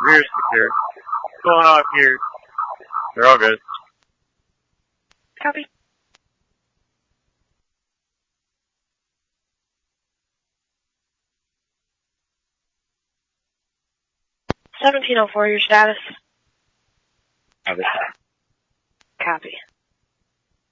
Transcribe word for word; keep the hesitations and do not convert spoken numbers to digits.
Rear is secure. What's going on here? They're all good. Copy. seventeen oh four, your status. Copy. Copy.